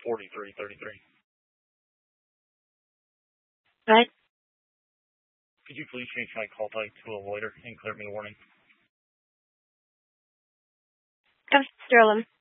4333. Right? Could you please change my call type to avoider and clear me a warning? Go, Sterling.